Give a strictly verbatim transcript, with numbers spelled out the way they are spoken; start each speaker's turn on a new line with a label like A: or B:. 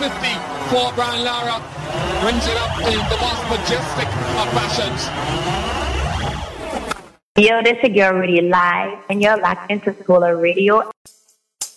A: fifty for Brian Lara. Brings it up in the most majestic of fashions.
B: Yo, this is your Rudy live, and you're locked into Solar Radio.